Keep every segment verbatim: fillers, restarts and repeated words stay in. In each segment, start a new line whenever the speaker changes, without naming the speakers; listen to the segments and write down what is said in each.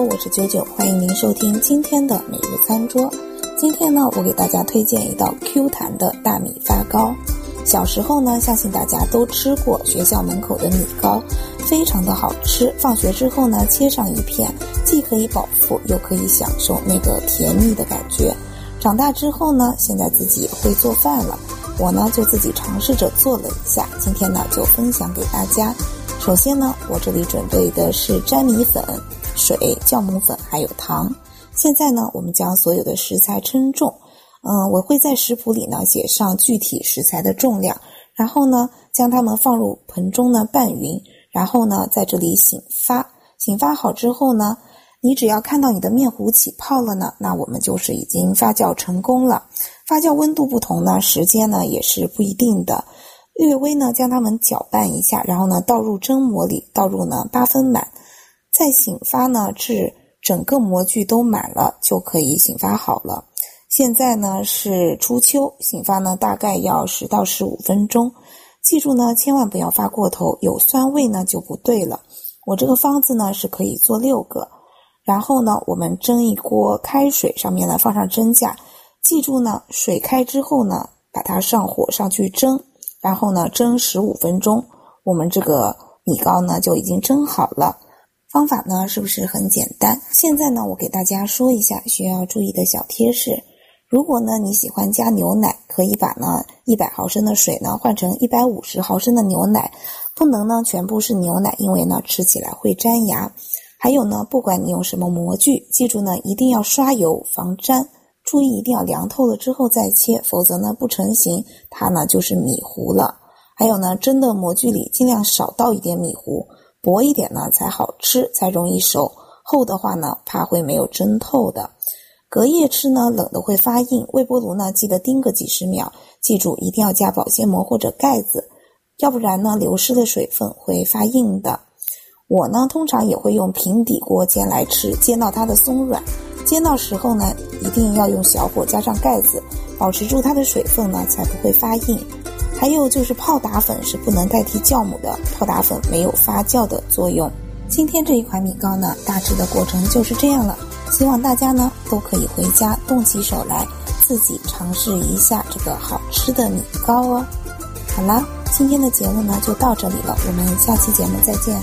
我是九九，欢迎您收听今天的每日餐桌。今天呢，我给大家推荐一道 Q 弹的大米发糕。小时候呢，相信大家都吃过学校门口的米糕，非常的好吃。放学之后呢，切上一片，既可以饱腹，又可以享受那个甜蜜的感觉。长大之后呢，现在自己也会做饭了，我呢就自己尝试着做了一下，今天呢就分享给大家。首先呢，我这里准备的是粘米粉、水、酵母粉还有糖。现在呢，我们将所有的食材称重。嗯，我会在食谱里呢写上具体食材的重量，然后呢将它们放入盆中呢拌匀，然后呢在这里醒发。醒发好之后呢，你只要看到你的面糊起泡了呢，那我们就是已经发酵成功了。发酵温度不同呢，时间呢也是不一定的。略微呢将它们搅拌一下，然后呢倒入蒸模里，倒入呢八分满，再醒发呢至整个模具都满了，就可以醒发好了。现在呢是初秋，醒发呢大概要十到十五分钟。记住呢，千万不要发过头，有酸味呢就不对了。我这个方子呢是可以做六个。然后呢，我们蒸一锅开水，上面呢放上蒸架。记住呢，水开之后呢，把它上火上去蒸，然后呢蒸十五分钟，我们这个米糕呢就已经蒸好了。方法呢是不是很简单？现在呢，我给大家说一下需要注意的小贴士。如果呢你喜欢加牛奶，可以把呢一百毫升的水呢换成一百五十毫升的牛奶，不能呢全部是牛奶，因为呢吃起来会粘牙。还有呢，不管你用什么模具，记住呢一定要刷油防粘，注意一定要凉透了之后再切，否则呢不成形，它呢就是米糊了。还有呢，蒸的模具里尽量少倒一点米糊，薄一点呢才好吃，才容易熟，厚的话呢怕会没有蒸透的。隔夜吃呢，冷的会发硬，微波炉呢记得叮个几十秒，记住一定要加保鲜膜或者盖子，要不然呢流失的水分会发硬的。我呢通常也会用平底锅煎来吃，煎到它的松软。煎到时候呢，一定要用小火加上盖子，保持住它的水分呢，才不会发硬。还有就是泡打粉是不能代替酵母的，泡打粉没有发酵的作用。今天这一款米糕呢，大致的过程就是这样了。希望大家呢都可以回家动起手来，自己尝试一下这个好吃的米糕哦。好啦，今天的节目呢就到这里了，我们下期节目再见。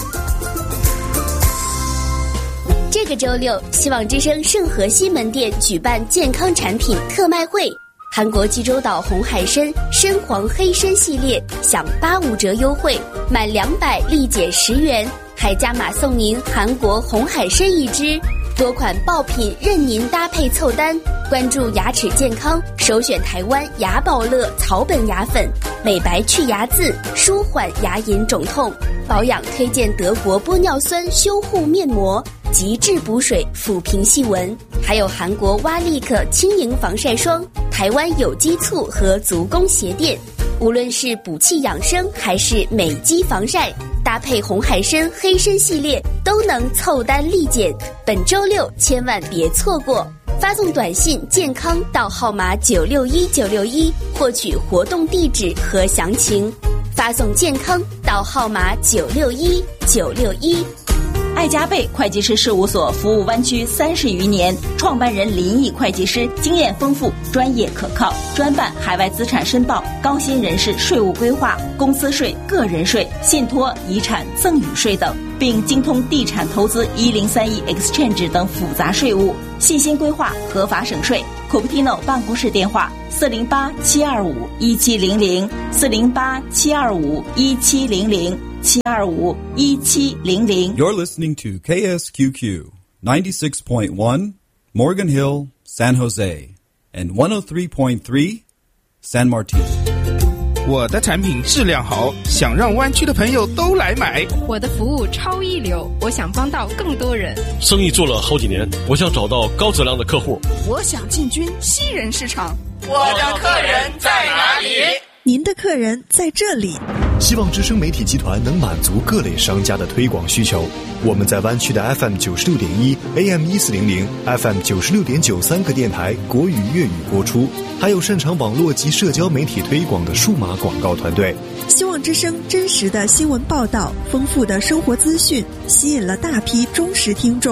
这个周六，希望之声圣荷西门店举办健康产品特卖会，韩国济州岛红海参深黄黑参系列享八五折优惠，满两百立减十元，还加码送您韩国红海参一只。多款爆品任您搭配凑单，关注牙齿健康，首选台湾牙宝乐草本牙粉，美白去牙渍，舒缓牙龈肿痛。保养推荐德国玻尿酸修护面膜，极致补水抚平细纹，还有韩国蛙利克轻盈防晒霜，台湾有机醋和足弓鞋垫。无论是补气养生还是美肌防晒，搭配红海参黑参系列都能凑单立减。本周六千万别错过，发送短信健康到号码九六一九六一获取活动地址和详情，发送健康到号码九六一九六一。
爱加倍会计师事务所服务湾区三十余年，创办人林毅会计师经验丰富，专业可靠，专办海外资产申报、高薪人士税务规划、公司税、个人税、信托、遗产赠与税等，并精通地产投资一零三一 Exchange 等复杂税务，细心规划，合法省税。Cupertino 办公室电话：四零八七二五一七零零，四零八七二五一七零零。七二五一七零零。
You're listening to K S Q Q ninety-six point one Morgan Hill, San Jose, and one oh three point three San Martin.
我的产品质量好，想让湾区的朋友都来买。
我的服务超一流，我想帮到更多人。
生意做了好几年，我想找到高质量的客户。
我想进军西人市场。
我的客人在哪里？
您的客人在这里。
希望之声媒体集团能满足各类商家的推广需求。我们在湾区的 F M 九十六点一、A M 一四零零、F M 九十六点九三个电台国语粤语播出，还有擅长网络及社交媒体推广的数码广告团队。
希望之声真实的新闻报道、丰富的生活资讯，吸引了大批忠实听众。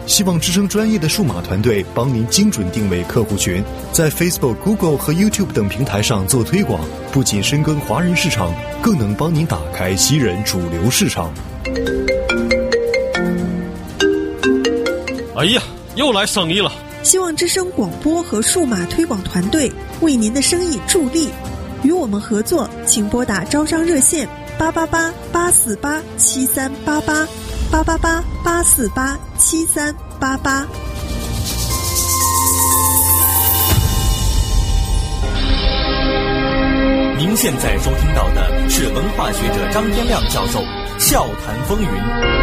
希望之声专业的数码团队帮您精准定位客户群，在 Facebook、Google 和 YouTube 等平台上做推广，不仅深耕华人市场，更能帮您打开西人主流市场。
哎呀，又来生意了！
希望之声广播和数码推广团队为您的生意助力，与我们合作，请拨打招商热线八八八八四八七三八八。八八八八四八七三八八。
您现在收听到的是文化学者张天亮教授笑谈风云。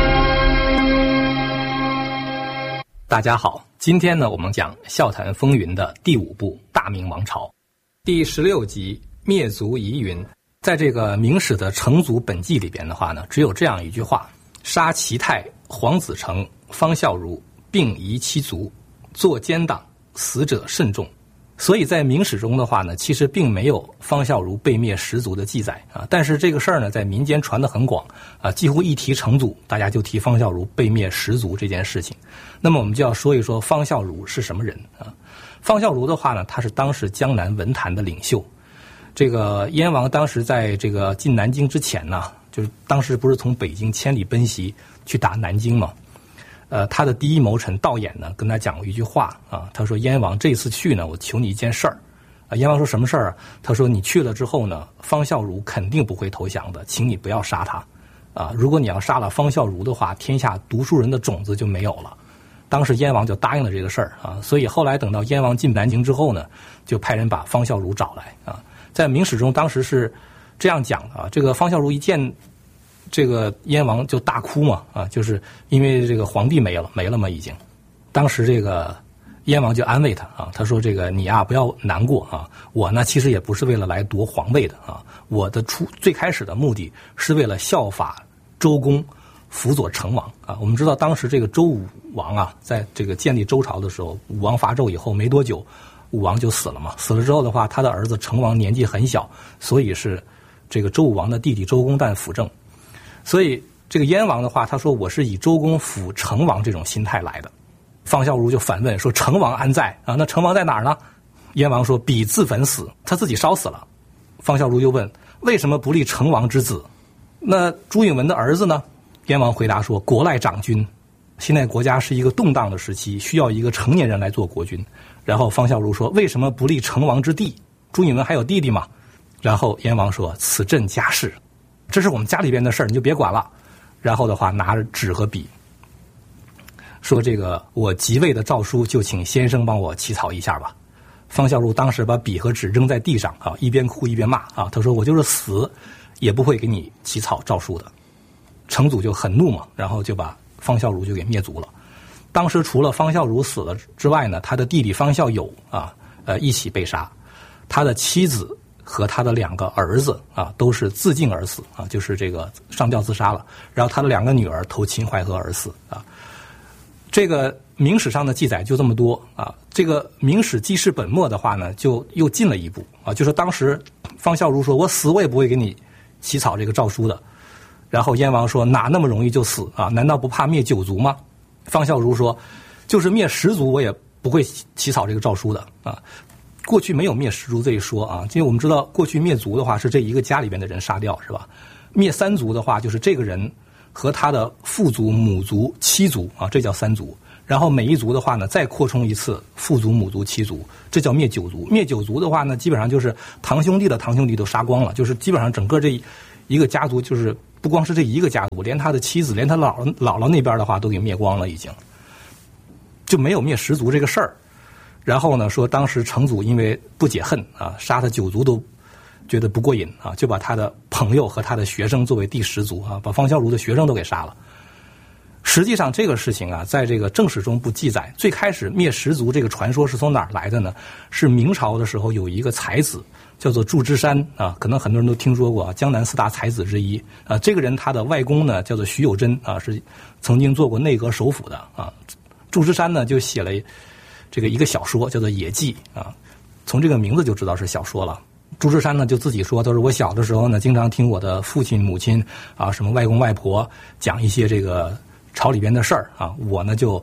大家好，今天呢，我们讲笑谈风云的第五部《大明王朝》第十六集灭族疑云。在这个明史的成祖本纪里边的话呢，只有这样一句话：杀齐泰、黄子成、方孝孺，并夷其族，作奸党，死者甚众。所以在明史中的话呢，其实并没有方孝孺被灭十族的记载啊。但是这个事儿呢，在民间传得很广啊，几乎一提成祖，大家就提方孝孺被灭十族这件事情。那么我们就要说一说方孝孺是什么人啊？方孝孺的话呢，他是当时江南文坛的领袖。这个燕王当时在这个进南京之前呢，就是当时不是从北京千里奔袭去打南京嘛？呃，他的第一谋臣道衍呢，跟他讲过一句话啊，他说：“燕王这次去呢，我求你一件事儿。”啊，燕王说什么事儿啊？他说：“你去了之后呢，方孝孺肯定不会投降的，请你不要杀他。啊，如果你要杀了方孝孺的话，天下读书人的种子就没有了。”当时燕王就答应了这个事儿啊，所以后来等到燕王进南京之后呢，就派人把方孝孺找来啊。在明史中，当时是这样讲的啊，这个方孝孺一见这个燕王就大哭嘛，啊，就是因为这个皇帝没了，没了嘛已经。当时这个燕王就安慰他啊，他说：“这个你啊不要难过啊，我呢其实也不是为了来夺皇位的啊，我的初最开始的目的是为了效法周公，辅佐成王啊。我们知道当时这个周武王啊，在这个建立周朝的时候，武王伐纣以后没多久。”武王就死了嘛，死了之后的话，他的儿子成王年纪很小，所以是这个周武王的弟弟周公旦辅政。所以这个燕王的话，他说我是以周公辅成王这种心态来的。方孝孺就反问说：“成王安在啊？那成王在哪儿呢？”燕王说：“彼自焚死，他自己烧死了。”方孝孺又问：“为什么不立成王之子？那朱允炆的儿子呢？”燕王回答说：“国赖长君。现在国家是一个动荡的时期，需要一个成年人来做国君。”然后方孝孺说：“为什么不立成王之弟？朱允炆还有弟弟吗？”然后燕王说：“此朕家事，这是我们家里边的事儿，你就别管了。”然后的话，拿着纸和笔说：“这个我即位的诏书，就请先生帮我起草一下吧。”方孝孺当时把笔和纸扔在地上啊，一边哭一边骂啊，他说：“我就是死，也不会给你起草诏书的。”成祖就很怒嘛，然后就把方孝孺就给灭族了。当时除了方孝孺死了之外呢，他的弟弟方孝友啊，呃，一起被杀，他的妻子和他的两个儿子啊，都是自尽而死啊，就是这个上吊自杀了。然后他的两个女儿投秦淮河而死啊。这个明史上的记载就这么多啊。这个明史记事本末的话呢，就又进了一步啊，就是当时方孝孺说：“我死我也不会给你起草这个诏书的。”然后燕王说：“哪那么容易就死啊？难道不怕灭九族吗？”方孝孺说：“就是灭十族，我也不会起草这个诏书的啊。过去没有灭十族这一说啊，因为我们知道过去灭族的话是这一个家里边的人杀掉，是吧？灭三族的话就是这个人和他的父族、母族、妻族啊，这叫三族。然后每一族的话呢，再扩充一次父族、母族、妻族，这叫灭九族。灭九族的话呢，基本上就是堂兄弟的堂兄弟都杀光了，就是基本上整个这一个家族就是。”不光是这一个家族，连他的妻子，连他姥姥姥姥那边的话都给灭光了，已经就没有灭十族这个事儿。然后呢，说当时成祖因为不解恨啊，杀他九族都觉得不过瘾啊，就把他的朋友和他的学生作为第十族啊，把方孝孺的学生都给杀了。实际上这个事情啊，在这个正史中不记载。最开始灭十族这个传说是从哪儿来的呢？是明朝的时候有一个才子。叫做祝枝山啊，可能很多人都听说过啊，江南四大才子之一啊。这个人他的外公呢叫做徐有贞啊，是曾经做过内阁首辅的啊。祝枝山呢就写了这个一个小说叫做《野记》啊，从这个名字就知道是小说了。祝枝山呢就自己说，他说我小的时候呢，经常听我的父亲、母亲啊，什么外公外婆讲一些这个朝里边的事儿啊，我呢就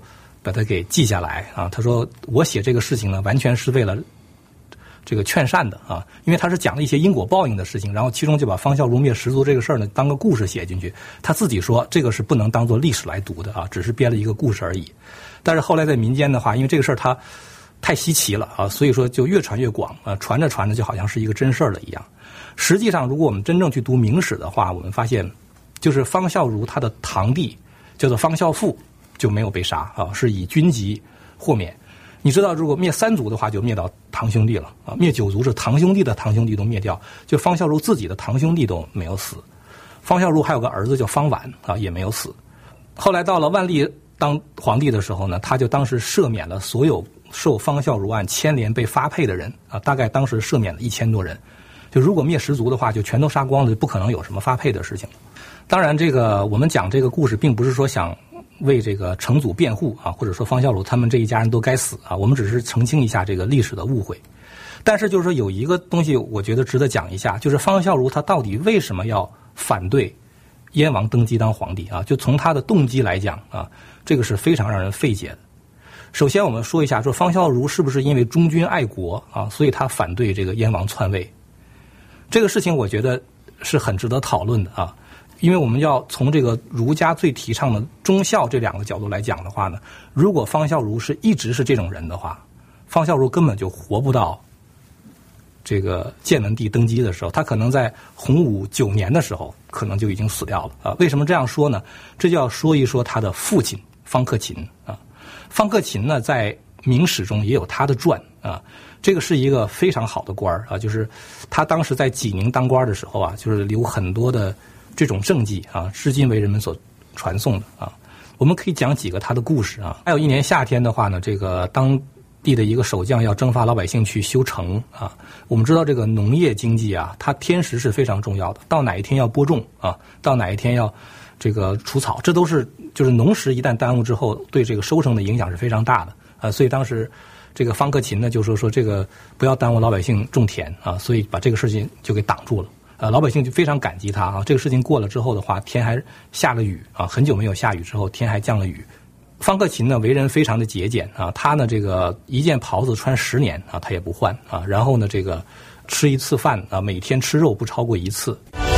把它给记下来啊。他说我写这个事情呢，完全是为了这个劝善的啊，因为他是讲了一些因果报应的事情，然后其中就把方孝孺灭十族这个事儿呢当个故事写进去。他自己说这个是不能当做历史来读的啊，只是编了一个故事而已。但是后来在民间的话，因为这个事儿它太稀奇了啊，所以说就越传越广啊，传着传着就好像是一个真事儿了一样。实际上，如果我们真正去读明史的话，我们发现，就是方孝孺他的堂弟叫做方孝父就没有被杀啊，是以军籍豁免。你知道，如果灭三族的话，就灭到堂兄弟了啊；灭九族是堂兄弟的堂兄弟都灭掉，就方孝孺自己的堂兄弟都没有死。方孝孺还有个儿子叫方琬啊，也没有死。后来到了万历当皇帝的时候呢，他就当时赦免了所有受方孝孺案牵连被发配的人啊，大概当时赦免了一千多人。就如果灭十族的话，就全都杀光了，就不可能有什么发配的事情。当然，这个我们讲这个故事，并不是说想为这个成祖辩护啊，或者说方孝孺他们这一家人都该死啊，我们只是澄清一下这个历史的误会。但是就是说有一个东西，我觉得值得讲一下，就是方孝孺他到底为什么要反对燕王登基当皇帝啊？就从他的动机来讲啊，这个是非常让人费解的。首先我们说一下，说方孝孺是不是因为忠君爱国啊，所以他反对这个燕王篡位？这个事情我觉得是很值得讨论的啊，因为我们要从这个儒家最提倡的忠孝这两个角度来讲的话呢，如果方孝孺是一直是这种人的话，方孝孺根本就活不到这个建文帝登基的时候，他可能在洪武九年的时候可能就已经死掉了啊。为什么这样说呢？这就要说一说他的父亲方克勤啊。方克勤呢，在明史中也有他的传啊，这个是一个非常好的官儿啊，就是他当时在济宁当官的时候啊，就是留很多的这种政绩啊，至今为人们所传颂的啊。我们可以讲几个他的故事啊。还有一年夏天的话呢，这个当地的一个守将要征发老百姓去修城啊。我们知道这个农业经济啊，它天时是非常重要的，到哪一天要播种啊，到哪一天要这个除草，这都是就是农时一旦耽误之后，对这个收成的影响是非常大的啊。所以当时这个方克勤呢就说说这个不要耽误老百姓种田啊，所以把这个事情就给挡住了。呃，老百姓就非常感激他啊。这个事情过了之后的话，天还下了雨啊，很久没有下雨之后，天还降了雨。方克勤呢为人非常的节俭啊，他呢这个一件袍子穿十年啊，他也不换啊。然后呢这个吃一次饭啊，每天吃肉不超过一次。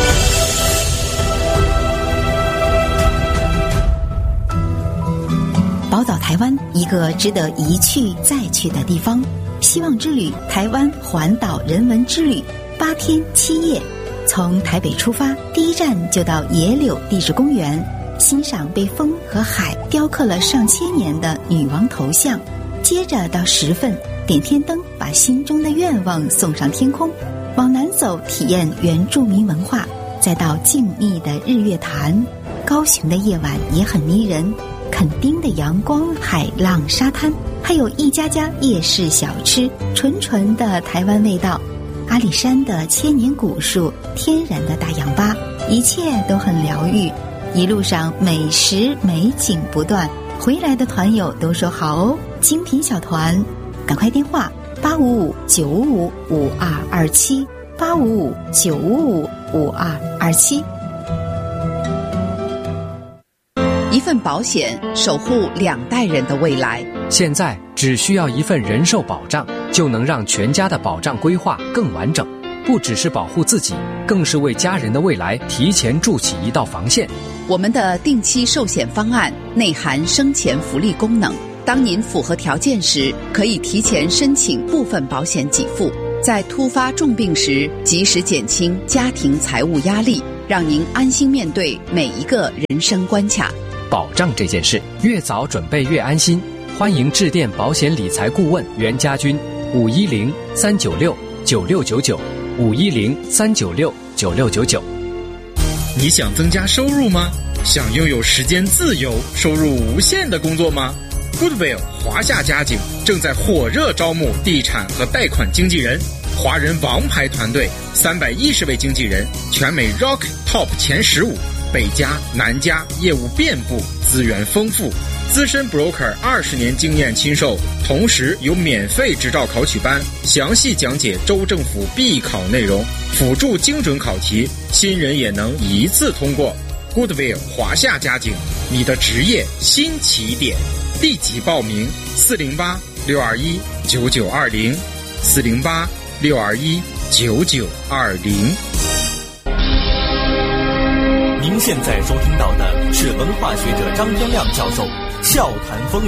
宝岛台湾，一个值得一去再去的地方。希望之旅台湾环岛人文之旅，八天七夜，从台北出发，第一站就到野柳地质公园，欣赏被风和海雕刻了上千年的女王头像。接着到十份，点天灯，把心中的愿望送上天空。往南走，体验原住民文化，再到静谧的日月潭。高雄的夜晚也很迷人，垦丁的阳光、海浪、沙滩，还有一家家夜市小吃，纯纯的台湾味道。阿里山的千年古树，天然的大氧吧，一切都很疗愈。一路上美食美景不断，回来的团友都说好哦，精品小团，赶快电话八五五九五五二二七八五五九五五五二二七。
一份保险守护两代人的未来。
现在只需要一份人寿保障，就能让全家的保障规划更完整。不只是保护自己，更是为家人的未来提前筑起一道防线。
我们的定期寿险方案内含生前福利功能，当您符合条件时，可以提前申请部分保险给付，在突发重病时及时减轻家庭财务压力，让您安心面对每一个人生关卡。
保障这件事，越早准备越安心。欢迎致电保险理财顾问袁家军，五一零三九六九六九九，五一零三九六九六九九。
你想增加收入吗？想拥有时间自由、收入无限的工作吗？ Goodwill 华夏家景正在火热招募地产和贷款经纪人，华人王牌团队，三百一十位经纪人，全美 Rock Top 前十五，北加南加，业务遍布，资源丰富。资深 broker 二十年经验亲授，同时有免费执照考取班，详细讲解州政府必考内容，辅助精准考题，新人也能一次通过。 Goodwill 华夏家警，你的职业新起点。立即报名：四零八六二一九九二零，四零八六二一九九二零。
您现在收听到的是文化学者张天亮教授笑谈风云。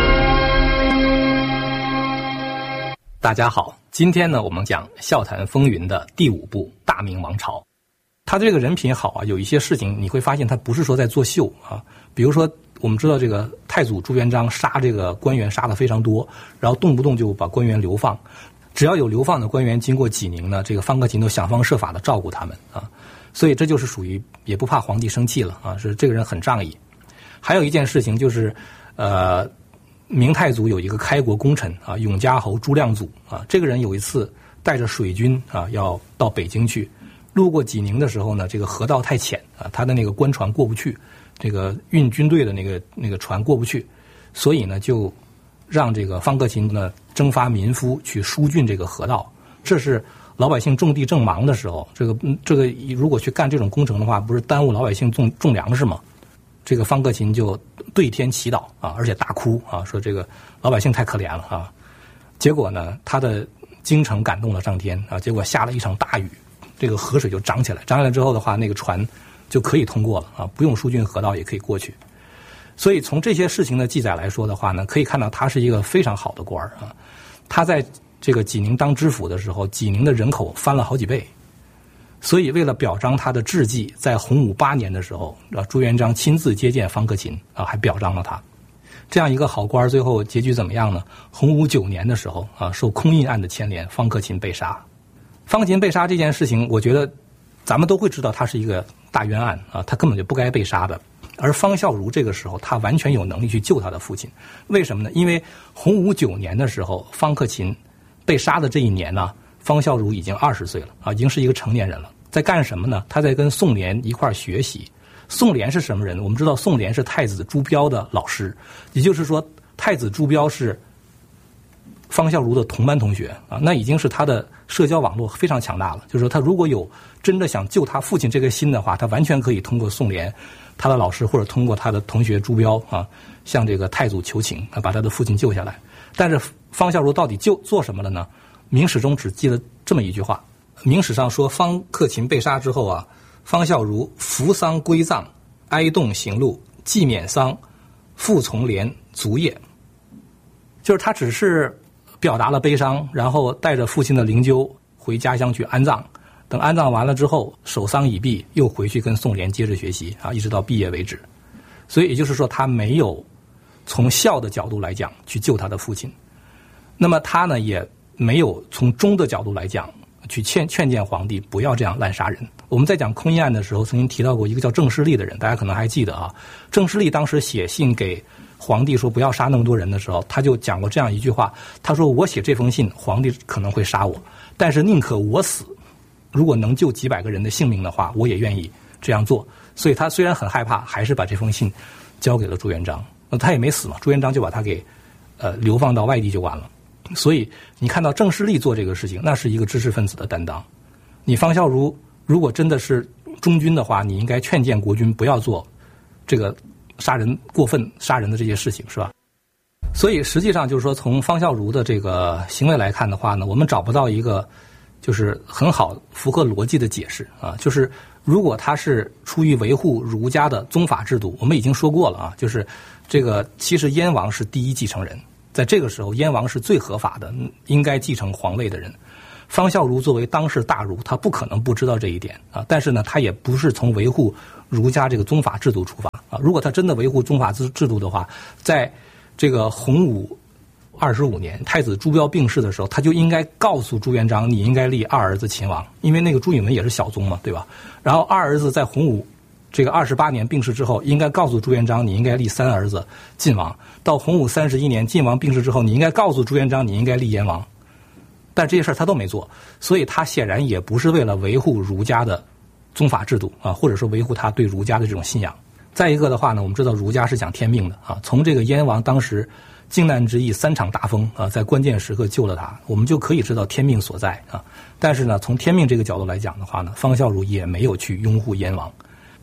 大家好，今天呢，我们讲笑谈风云的第五部《大明王朝》。他这个人品好啊，有一些事情你会发现他不是说在作秀啊，比如说我们知道这个太祖朱元璋杀这个官员杀的非常多，然后动不动就把官员流放，只要有流放的官员经过济宁呢，这个方克勤都想方设法的照顾他们啊。所以这就是属于也不怕皇帝生气了啊，是这个人很仗义。还有一件事情就是，呃，明太祖有一个开国功臣啊，永嘉侯朱亮祖啊，这个人有一次带着水军啊要到北京去，路过济宁的时候呢，这个河道太浅啊，他的那个官船过不去，这个运军队的那个那个船过不去，所以呢就让这个方克勤呢征发民夫去疏浚这个河道，这是。老百姓种地正忙的时候，这个这个如果去干这种工程的话，不是耽误老百姓种种粮食吗？这个方克勤就对天祈祷啊，而且大哭啊，说这个老百姓太可怜了啊。结果呢，他的京城感动了上天啊，结果下了一场大雨，这个河水就涨起来，涨起来之后的话，那个船就可以通过了啊，不用疏浚河道也可以过去。所以从这些事情的记载来说的话呢，可以看到他是一个非常好的官儿啊，他在。这个济宁当知府的时候，济宁的人口翻了好几倍，所以为了表彰他的智计，在洪武八年的时候，啊，朱元璋亲自接见方克勤啊，还表彰了他。这样一个好官，最后结局怎么样呢？洪武九年的时候啊，受空印案的牵连，方克勤被杀。方克勤被杀这件事情，我觉得咱们都会知道，他是一个大冤案啊，他根本就不该被杀的。而方孝孺这个时候，他完全有能力去救他的父亲。为什么呢？因为洪武九年的时候，方克勤被杀的这一年呢，方孝孺已经二十岁了啊，已经是一个成年人了。在干什么呢？他在跟宋濂一块儿学习。宋濂是什么人？我们知道宋濂是太子朱标的老师，也就是说，太子朱标是方孝孺的同班同学啊，那已经是他的社交网络非常强大了。就是说，他如果有真的想救他父亲这个心的话，他完全可以通过宋濂他的老师，或者通过他的同学朱标啊，向这个太祖求情啊，把他的父亲救下来。但是方孝孺到底就做什么了呢？明史中只记了这么一句话，明史上说方克勤被杀之后啊，方孝孺扶丧归葬，哀动行路，既免丧，复从连卒业。就是他只是表达了悲伤，然后带着父亲的灵柩回家乡去安葬，等安葬完了之后，守丧已毕，又回去跟宋濂接着学习啊，一直到毕业为止。所以也就是说，他没有从孝的角度来讲去救他的父亲，那么他呢也没有从忠的角度来讲去劝劝谏皇帝不要这样滥杀人。我们在讲空印案的时候曾经提到过一个叫郑士立的人，大家可能还记得啊。郑士立当时写信给皇帝说不要杀那么多人的时候，他就讲过这样一句话，他说我写这封信皇帝可能会杀我，但是宁可我死，如果能救几百个人的性命的话，我也愿意这样做。所以他虽然很害怕，还是把这封信交给了朱元璋。他也没死嘛，朱元璋就把他给呃流放到外地就完了。所以你看到郑士立做这个事情，那是一个知识分子的担当。你方孝孺如果真的是忠君的话，你应该劝谏国君不要做这个杀人过分杀人的这些事情，是吧？所以实际上就是说，从方孝孺的这个行为来看的话呢，我们找不到一个就是很好符合逻辑的解释啊。就是如果他是出于维护儒家的宗法制度，我们已经说过了啊，就是这个其实燕王是第一继承人，在这个时候燕王是最合法的，应该继承皇位的人。方孝孺作为当世大儒，他不可能不知道这一点啊，但是呢，他也不是从维护儒家这个宗法制度出发啊。如果他真的维护宗法制制度的话，在这个洪武二十五年太子朱标病逝的时候，他就应该告诉朱元璋，你应该立二儿子秦王，因为那个朱允炆也是小宗嘛，对吧？然后二儿子在洪武这个二十八年病逝之后，应该告诉朱元璋，你应该立三儿子晋王。到洪武三十一年晋王病逝之后，你应该告诉朱元璋，你应该立燕王。但这些事儿他都没做，所以他显然也不是为了维护儒家的宗法制度啊，或者说维护他对儒家的这种信仰。再一个的话呢，我们知道儒家是讲天命的啊，从这个燕王当时靖难之役三场大风啊，在关键时刻救了他，我们就可以知道天命所在啊。但是呢，从天命这个角度来讲的话呢，方孝孺也没有去拥护燕王。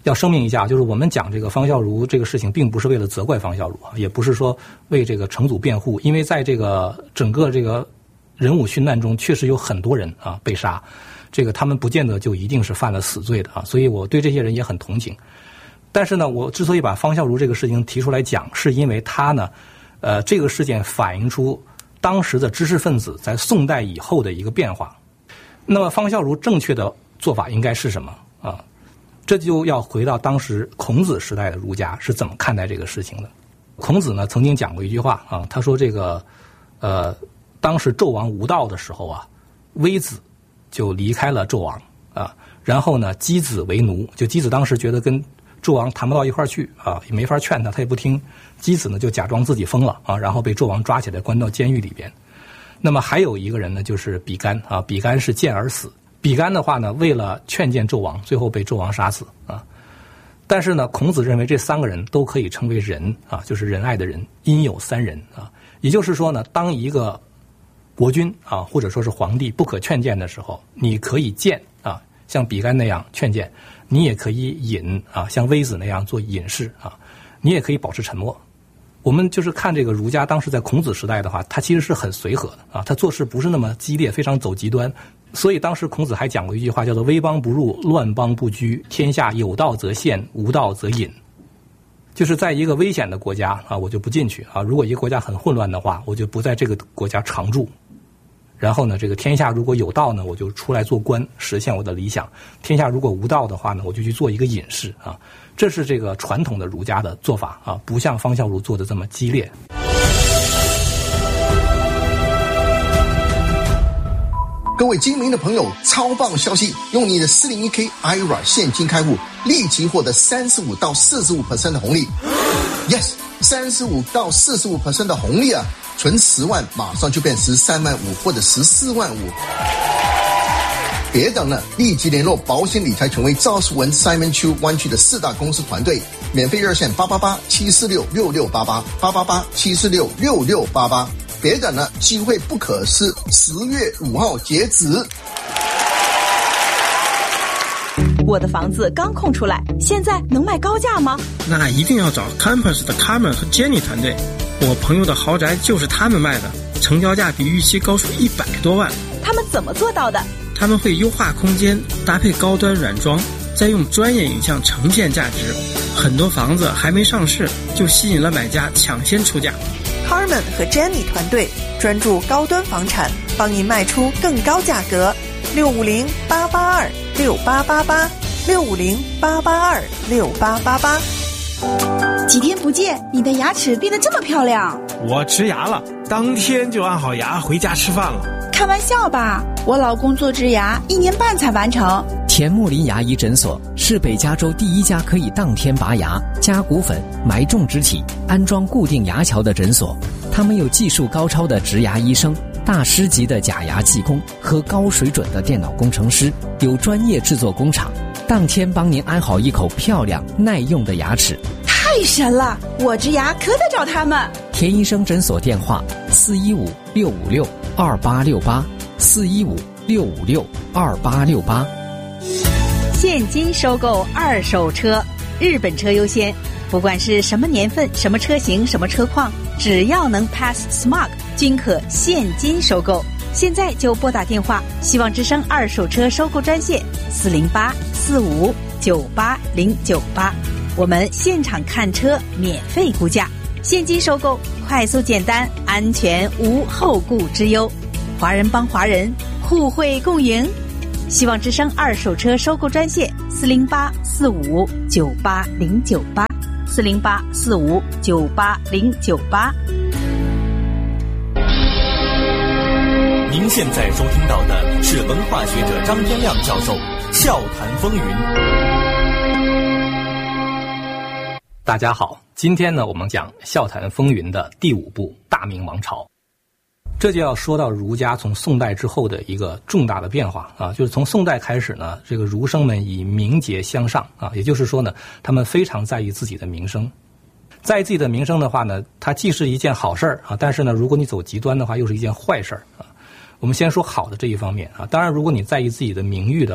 要声明一下，就是我们讲这个方孝孺这个事情，并不是为了责怪方孝孺啊，也不是说为这个成祖辩护，因为在这个整个这个人武殉难中，确实有很多人啊被杀，这个他们不见得就一定是犯了死罪的啊，所以我对这些人也很同情。但是呢，我之所以把方孝孺这个事情提出来讲，是因为他呢，呃，这个事件反映出当时的知识分子在宋代以后的一个变化。那么方孝孺正确的做法应该是什么啊？这就要回到当时孔子时代的儒家是怎么看待这个事情的。孔子呢曾经讲过一句话啊，他说这个呃，当时纣王无道的时候啊，微子就离开了纣王啊，然后呢箕子为奴，就箕子当时觉得跟纣王谈不到一块儿去啊，也没法劝他，他也不听。箕子呢就假装自己疯了啊，然后被纣王抓起来关到监狱里边。那么还有一个人呢，就是比干啊，比干是见而死。比干的话呢，为了劝谏纣王，最后被纣王杀死啊。但是呢，孔子认为这三个人都可以称为仁啊，就是仁爱的仁，因有三仁啊。也就是说呢，当一个国君啊，或者说是皇帝不可劝谏的时候，你可以谏啊，像比干那样劝谏。你也可以隐啊，像微子那样做隐士啊，你也可以保持沉默。我们就是看这个儒家当时在孔子时代的话，他其实是很随和的啊，他做事不是那么激烈，非常走极端。所以当时孔子还讲过一句话，叫做危邦不入，乱邦不居，天下有道则宪，无道则隐。就是在一个危险的国家啊，我就不进去啊；如果一个国家很混乱的话，我就不在这个国家常住。然后呢，这个天下如果有道呢，我就出来做官，实现我的理想；天下如果无道的话呢，我就去做一个隐士啊。这是这个传统的儒家的做法啊，不像方孝孺做的这么激烈。
各位精明的朋友，超棒消息！用你的四零一 K I R A 现金开户，立即获得三十五到四十五 percent 的红利。Yes， 三十五到四十五 percent 的红利啊！存十万，马上就变十三万五或者十四万五。别等了，立即联络保险理财权威赵树文 Simon Chu 湾区的四大公司团队，免费热线八八八七四六六六八八八八八七四六六六八八。别等了，机会不可失，十月五号截止。
我的房子刚空出来，现在能卖高价吗？
那一定要找 Campus 的 Carmen 和 Jenny 团队。我朋友的豪宅就是他们卖的，成交价比预期高出一百多万。
他们怎么做到的？
他们会优化空间，搭配高端软装，再用专业影像呈现价值。很多房子还没上市，就吸引了买家抢先出价。
Carmen 和 Jenny 团队专注高端房产，帮您卖出更高价格。六五零八八二六八八八，六五零八八二六八八八。
几天不见，你的牙齿变得这么漂亮。
我植牙了，当天就按好牙回家吃饭了。
开玩笑吧，我老公做植牙一年半才完成。
田木林牙医诊所是北加州第一家可以当天拔牙、加骨粉、埋种植体、安装固定牙桥的诊所。他们有技术高超的植牙医生、大师级的假牙技工和高水准的电脑工程师，有专业制作工厂，当天帮您安好一口漂亮耐用的牙齿。
太神了，我植牙可得找他们。
田医生诊所电话四一五六五六二八六八四一五六五六二八六八。
现金收购二手车，日本车优先，不管是什么年份、什么车型、什么车况，只要能 pass smog， 均可现金收购。现在就拨打电话，希望之声二手车收购专线四零八四五九八零九八。我们现场看车，免费估价，现金收购，快速简单，安全无后顾之忧。华人帮华人，互惠共赢。希望之声二手车收购专线四零八四五九八零九八四零八四五九八零九八。
您现在收听到的是文化学者张天亮教授笑谈风云。
大家好，今天呢我们讲笑谈风云的第五部大明王朝。这就要说到儒家从宋代之后的一个重大的变化啊，就是从宋代开始呢，这个儒生们以名节相上啊，也就是说呢，他们非常在意自己的名声。在意自己的名声的话呢，它既是一件好事儿啊，但是呢，如果你走极端的话，又是一件坏事儿啊。我们先说好的这一方面啊，当然，如果你在意自己的名誉的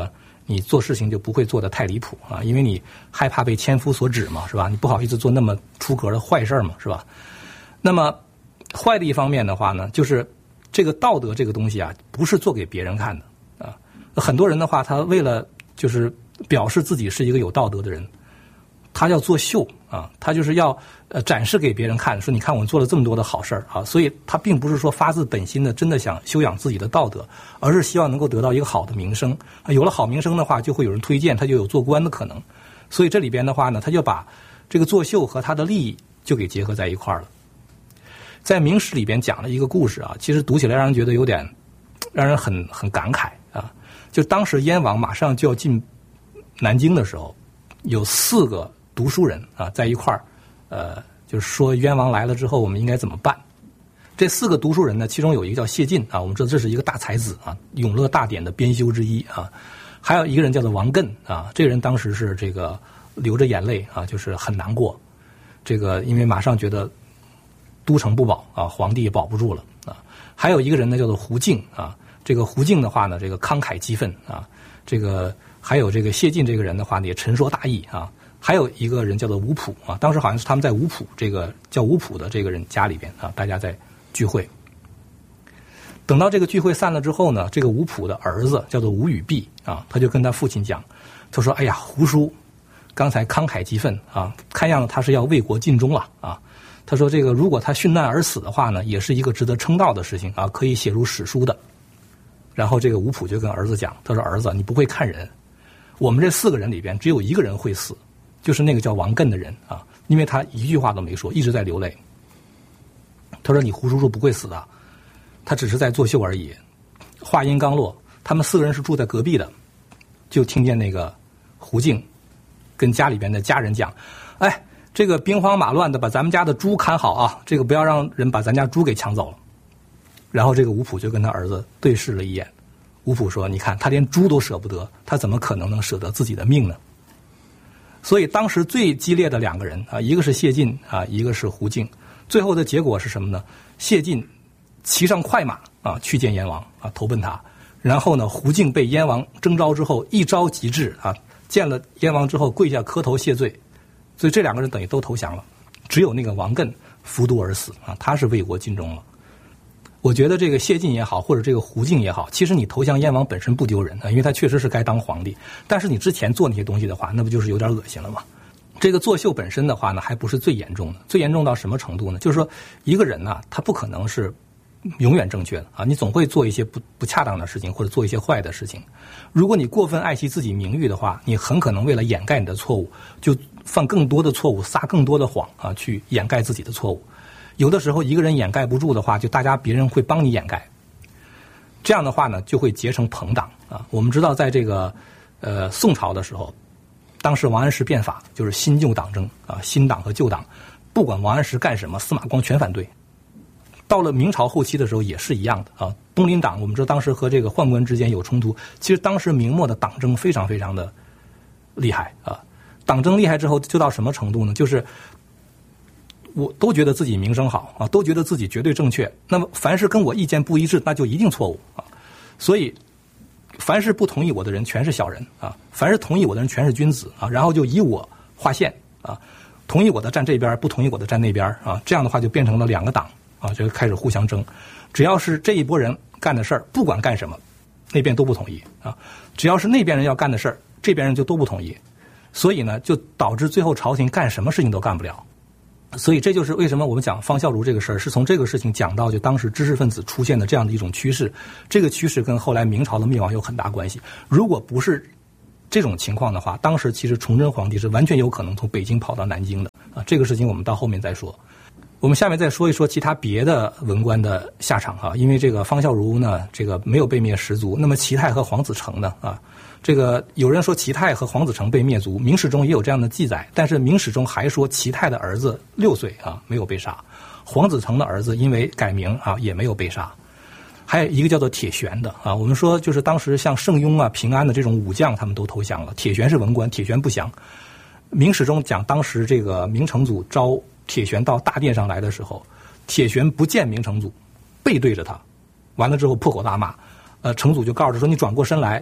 你做事情就不会做得太离谱啊，因为你害怕被千夫所指嘛，是吧？你不好意思做那么出格的坏事嘛，是吧？那么坏的一方面的话呢，就是这个道德这个东西啊，不是做给别人看的啊。很多人的话，他为了就是表示自己是一个有道德的人，他要作秀啊，他就是要呃展示给别人看，说你看我做了这么多的好事儿啊，所以他并不是说发自本心的真的想修养自己的道德，而是希望能够得到一个好的名声。有了好名声的话，就会有人推荐，他就有做官的可能。所以这里边的话呢，他就把这个作秀和他的利益就给结合在一块儿了。在明史里边讲了一个故事啊，其实读起来让人觉得有点让人很很感慨啊。就当时燕王马上就要进南京的时候，有四个读书人啊在一块儿，呃，就是说燕王来了之后我们应该怎么办。这四个读书人呢，其中有一个叫谢晋啊，我们知道这是一个大才子啊，永乐大典的编修之一啊。还有一个人叫做王艮啊，这个人当时是这个流着眼泪啊，就是很难过。这个因为马上觉得都城不保啊，皇帝也保不住了啊。还有一个人呢叫做胡敬啊，这个胡敬的话呢，这个慷慨激愤啊，这个还有这个谢晋这个人的话呢，也沉说大义啊。还有一个人叫做吴普啊，当时好像是他们在吴普这个叫吴普的这个人家里边啊，大家在聚会。等到这个聚会散了之后呢，这个吴普的儿子叫做吴宇弼啊，他就跟他父亲讲，他说：“哎呀，胡叔刚才慷慨激愤啊，看样子他是要为国尽忠了啊。”他说：“这个如果他殉难而死的话呢，也是一个值得称道的事情啊，可以写入史书的。”然后这个吴普就跟儿子讲，他说：“儿子，你不会看人，我们这四个人里边只有一个人会死，就是那个叫王艮的人啊，因为他一句话都没说，一直在流泪。他说你胡叔叔不会死的，他只是在作秀而已。”话音刚落，他们四个人是住在隔壁的，就听见那个胡敬跟家里边的家人讲：“哎，这个兵荒马乱的，把咱们家的猪看好啊，这个不要让人把咱家猪给抢走了。”然后这个吴普就跟他儿子对视了一眼，吴普说：“你看他连猪都舍不得，他怎么可能能舍得自己的命呢？”所以当时最激烈的两个人啊，一个是谢晋啊，一个是胡敬。最后的结果是什么呢？谢晋骑上快马啊，去见燕王啊，投奔他。然后呢，胡敬被燕王征召之后，一招即至啊，见了燕王之后跪下磕头谢罪。所以这两个人等于都投降了，只有那个王艮服毒而死啊，他是为国尽忠了。我觉得这个谢晋也好，或者这个胡敬也好，其实你投降燕王本身不丢人啊，因为他确实是该当皇帝。但是你之前做那些东西的话，那不就是有点恶心了吗？这个作秀本身的话呢，还不是最严重的。最严重到什么程度呢？就是说一个人呢、啊，他不可能是永远正确的啊，你总会做一些不不恰当的事情，或者做一些坏的事情。如果你过分爱惜自己名誉的话，你很可能为了掩盖你的错误，就犯更多的错误，撒更多的谎啊，去掩盖自己的错误。有的时候一个人掩盖不住的话，就大家别人会帮你掩盖，这样的话呢就会结成朋党啊。我们知道在这个呃宋朝的时候，当时王安石变法，就是新旧党争啊，新党和旧党，不管王安石干什么，司马光全反对。到了明朝后期的时候也是一样的啊。东林党我们知道当时和这个宦官之间有冲突，其实当时明末的党争非常非常的厉害啊。党争厉害之后就到什么程度呢？就是我都觉得自己名声好啊，都觉得自己绝对正确。那么凡是跟我意见不一致，那就一定错误啊。所以，凡是不同意我的人全是小人啊，凡是同意我的人全是君子啊。然后就以我划线啊，同意我的站这边，不同意我的站那边啊。这样的话就变成了两个党啊，就开始互相争。只要是这一拨人干的事儿，不管干什么，那边都不同意啊。只要是那边人要干的事儿，这边人就都不同意。所以呢，就导致最后朝廷干什么事情都干不了。所以这就是为什么我们讲方孝孺这个事儿，是从这个事情讲到就当时知识分子出现的这样的一种趋势。这个趋势跟后来明朝的灭亡有很大关系。如果不是这种情况的话，当时其实崇祯皇帝是完全有可能从北京跑到南京的啊。这个事情我们到后面再说。我们下面再说一说其他别的文官的下场啊。因为这个方孝孺呢，这个没有被灭十族，那么齐泰和黄子成呢啊。这个有人说齐泰和黄子成被灭族，明史中也有这样的记载，但是明史中还说齐泰的儿子六岁啊没有被杀，黄子成的儿子因为改名啊也没有被杀。还有一个叫做铁旋的啊，我们说就是当时像盛庸啊、平安的这种武将他们都投降了，铁旋是文官，铁旋不降。明史中讲当时这个明成祖招铁旋到大殿上来的时候，铁旋不见明成祖，背对着他，完了之后破口大骂，呃，成祖就告诉他说你转过身来。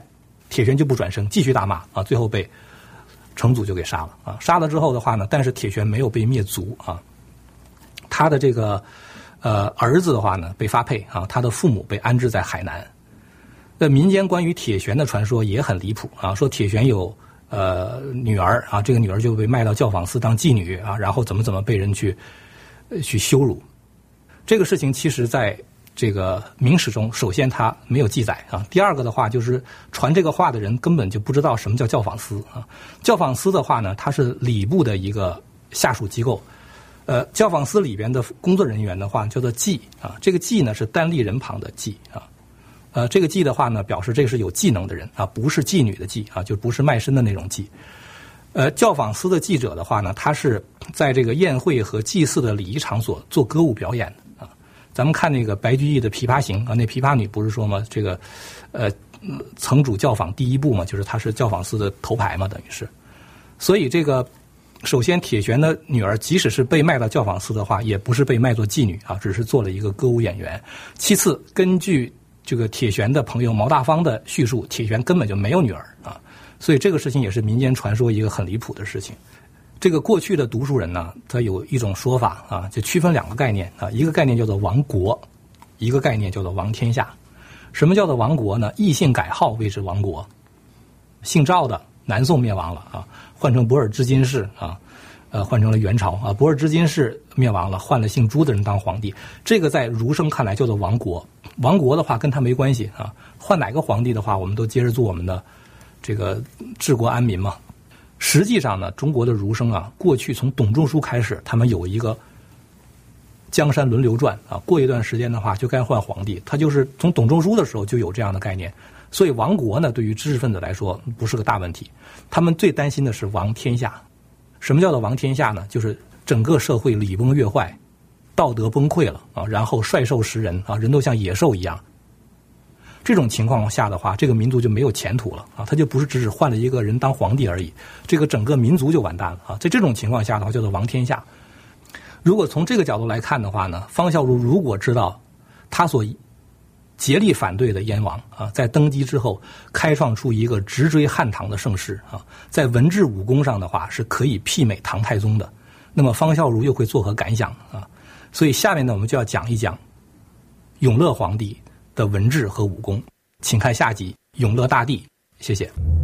铁拳就不转身，继续大骂啊，最后被成祖就给杀了啊。杀了之后的话呢，但是铁拳没有被灭族啊，他的这个呃儿子的话呢被发配啊，他的父母被安置在海南。那民间关于铁拳的传说也很离谱啊，说铁拳有呃女儿啊，这个女儿就被卖到教坊司当妓女啊，然后怎么怎么被人去、呃、去羞辱。这个事情其实在这个明史中，首先它没有记载啊。第二个的话，就是传这个话的人根本就不知道什么叫教坊司啊。教坊司的话呢，它是礼部的一个下属机构。呃，教坊司里边的工作人员的话叫做妓啊，这个妓呢是单立人旁的妓啊。呃，这个妓的话呢，表示这是有技能的人啊，不是妓女的妓啊，就不是卖身的那种妓。呃，教坊司的记者的话呢，他是在这个宴会和祭祀的礼仪场所做歌舞表演的。咱们看那个白居易的《琵琶行》啊，那琵琶女不是说吗？这个，呃，曾主教坊第一部嘛，就是她是教坊司的头牌嘛，等于是。所以这个，首先铁拳的女儿，即使是被卖到教坊司的话，也不是被卖作妓女啊，只是做了一个歌舞演员。其次，根据这个铁拳的朋友毛大方的叙述，铁拳根本就没有女儿啊，所以这个事情也是民间传说一个很离谱的事情。这个过去的读书人呢，他有一种说法啊，就区分两个概念啊，一个概念叫做亡国，一个概念叫做亡天下。什么叫做亡国呢？异姓改号谓之亡国。姓赵的南宋灭亡了啊，换成博尔支金氏啊，呃，换成了元朝啊。博尔支金氏灭亡了，换了姓朱的人当皇帝。这个在儒生看来叫做亡国。亡国的话跟他没关系啊，换哪个皇帝的话，我们都接着做我们的这个治国安民嘛。实际上呢，中国的儒生啊，过去从董仲舒开始，他们有一个江山轮流转啊，过一段时间的话就该换皇帝，他就是从董仲舒的时候就有这样的概念。所以亡国呢，对于知识分子来说不是个大问题，他们最担心的是亡天下。什么叫做亡天下呢？就是整个社会礼崩乐坏，道德崩溃了啊，然后率兽食人啊，人都像野兽一样。这种情况下的话，这个民族就没有前途了啊！他就不是只是换了一个人当皇帝而已，这个整个民族就完蛋了啊！在这种情况下的话，叫做亡天下。如果从这个角度来看的话呢，方孝孺如果知道他所竭力反对的燕王啊，在登基之后开创出一个直追汉唐的盛世啊，在文治武功上的话是可以媲美唐太宗的，那么方孝孺又会作何感想啊？所以下面呢，我们就要讲一讲永乐皇帝的文治和武功，请看下集《永乐大帝》。谢谢。